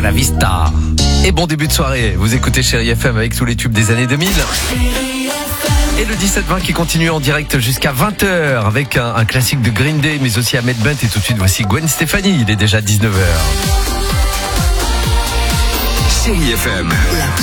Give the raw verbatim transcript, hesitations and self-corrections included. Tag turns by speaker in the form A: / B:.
A: la vista. Et bon début de soirée, vous écoutez Chérie F M avec tous les tubes des années deux mille. Et le dix-sept vingt qui continue en direct jusqu'à vingt heures avec un, un classique de Green Day, mais aussi Ahmed Bent. Et tout de suite, voici Gwen Stefani. Il est déjà dix-neuf heures.
B: Chérie F M.